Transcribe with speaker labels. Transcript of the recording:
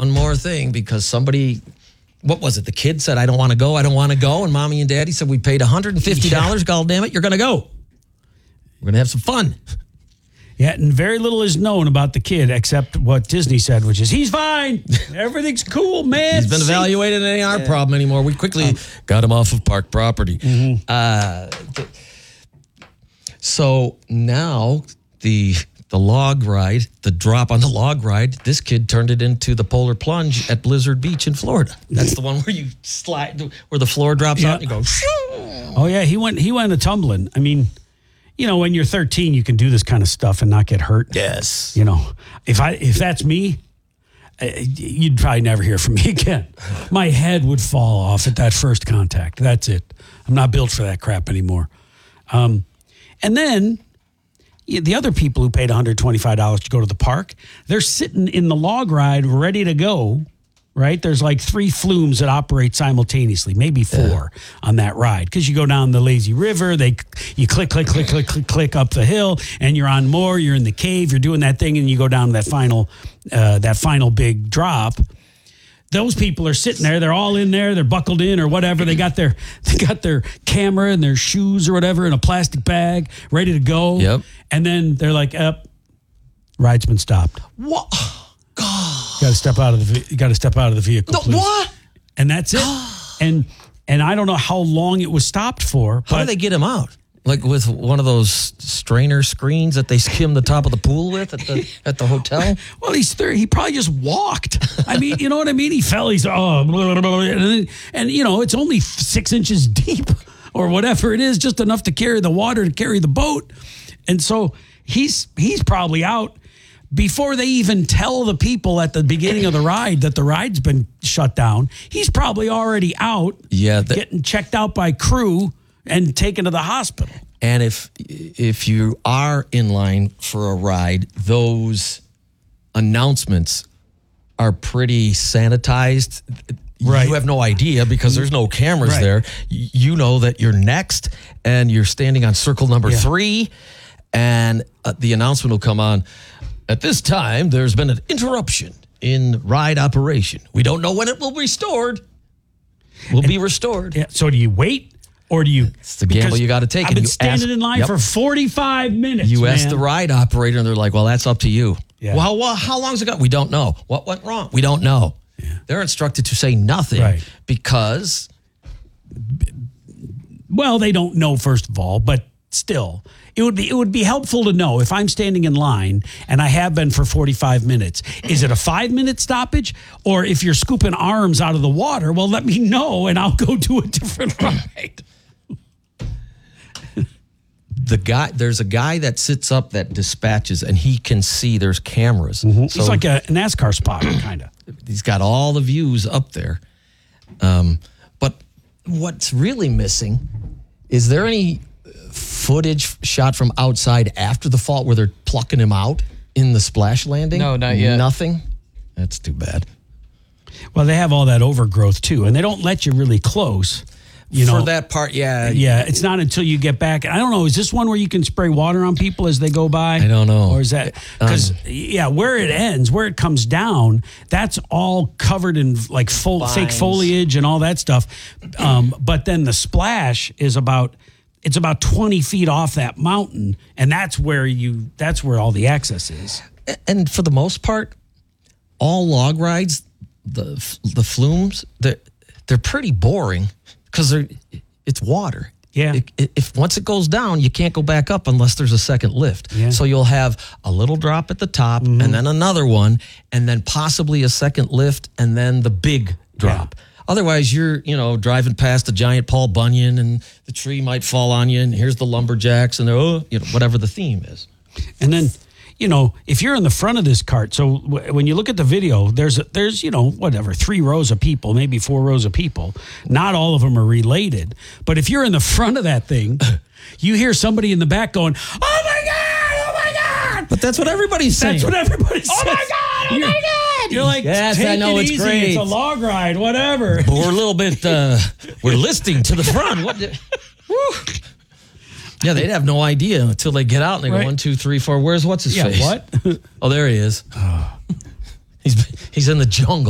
Speaker 1: one more thing because somebody, what was it? The kid said, I don't want to go. And mommy and daddy said, we paid $150. God damn it, you're going to go. We're going to have some fun.
Speaker 2: Yeah, and very little is known about the kid except what Disney said, which is he's fine. Everything's cool, man.
Speaker 1: He's been evaluated. It ain't our problem anymore. We quickly got him off of park property. So now the log ride, the drop on the log ride, this kid turned it into the polar plunge at Blizzard Beach in Florida. That's the one where you slide, where the floor drops out and you go, shoo.
Speaker 2: Oh, yeah, he went a tumbling. I mean, you know, when you're 13, you can do this kind of stuff and not get hurt.
Speaker 1: Yes.
Speaker 2: You know, if that's me, you'd probably never hear from me again. My head would fall off at that first contact. That's it. I'm not built for that crap anymore. And then the other people who paid $125 to go to the park, they're sitting in the log ride ready to go, right? There's like 3 flumes that operate simultaneously, maybe 4 on that ride. Because you go down the lazy river, you click up the hill, and you're on more, you're in the cave, you're doing that thing, and you go down that final big drop. Those people are sitting there. They're all in there. They're buckled in or whatever. They got their camera and their shoes or whatever in a plastic bag, ready to go.
Speaker 1: Yep.
Speaker 2: And then they're like, ride's been stopped.
Speaker 1: What? God.
Speaker 2: You got to step out of the vehicle.
Speaker 1: No,
Speaker 2: please.
Speaker 1: what?
Speaker 2: And that's it. And I don't know how long it was stopped for.
Speaker 1: How did they get him out? Like with one of those strainer screens that they skim the top of the pool with at the hotel?
Speaker 2: Well, he probably just walked. I mean, you know what I mean? He fell. He's blah, blah, blah, and you know, it's only 6 inches deep or whatever it is, just enough to carry the water to carry the boat. And so he's probably out before they even tell the people at the beginning of the ride that the ride's been shut down. He's probably already out.
Speaker 1: Yeah,
Speaker 2: getting checked out by crew and taken to the hospital.
Speaker 1: And if you are in line for a ride, those announcements are pretty sanitized.
Speaker 2: Right.
Speaker 1: You have no idea because there's no cameras there. You know that you're next and you're standing on circle number 3 and the announcement will come on. At this time, there's been an interruption in ride operation. We don't know when it will be restored. Be restored.
Speaker 2: Yeah. So do you wait? Or do you?
Speaker 1: It's the gamble you got to take.
Speaker 2: I've been standing in line for 45 minutes.
Speaker 1: You ask the ride operator, and they're like, "Well, that's up to you."
Speaker 2: Yeah.
Speaker 1: Well, how long's it got? We don't know. What went wrong? We don't know. Yeah. They're instructed to say nothing because,
Speaker 2: well, they don't know first of all, but still, it would be helpful to know if I'm standing in line and I have been for 45 minutes. Is it a 5-minute stoppage, or if you're scooping arms out of the water? Well, let me know, and I'll go do a different ride.
Speaker 1: There's a guy that sits up that dispatches, and he can see there's cameras.
Speaker 2: Mm-hmm. So, he's like a NASCAR spotter, kind of.
Speaker 1: He's got all the views up there. But what's really missing, is there any footage shot from outside after the fault where they're plucking him out in the splash landing?
Speaker 3: No, not yet.
Speaker 1: Nothing? That's too bad.
Speaker 2: Well, they have all that overgrowth, too, and they don't let you really close. You know,
Speaker 1: for that part, yeah.
Speaker 2: Yeah, it's not until you get back. I don't know, is this one where you can spray water on people as they go by?
Speaker 1: I don't know.
Speaker 2: Or is that, because, where it ends, where it comes down, that's all covered in like fake foliage and all that stuff. But then the splash is about 20 feet off that mountain, and that's where all the access is.
Speaker 1: And for the most part, all log rides, the flumes, they're pretty boring. Because it's water.
Speaker 2: Yeah.
Speaker 1: If once it goes down, you can't go back up unless there's a second lift.
Speaker 2: Yeah.
Speaker 1: So you'll have a little drop at the top, and then another one, and then possibly a second lift, and then the big drop. Yeah. Otherwise, you're driving past a giant Paul Bunyan, and the tree might fall on you, and here's the lumberjacks, and whatever the theme is.
Speaker 2: And then, if you're in the front of this cart, so when you look at the video, there's 3 rows of people, maybe 4 rows of people. Not all of them are related. But if you're in the front of that thing, you hear somebody in the back going, "Oh my God, oh my God."
Speaker 1: But that's what everybody's saying.
Speaker 2: That's what everybody's saying.
Speaker 3: Oh my God, oh my God.
Speaker 2: You're like,
Speaker 1: yes,
Speaker 2: take
Speaker 1: I know,
Speaker 2: it
Speaker 1: it's
Speaker 2: easy.
Speaker 1: great.
Speaker 2: It's a log ride, whatever.
Speaker 1: But we're a little bit, we're listing to the front. Yeah, they'd have no idea until they get out and they go 1, 2, 3, 4. What's his face?
Speaker 2: What?
Speaker 1: Oh, there he is. He's in the jungle.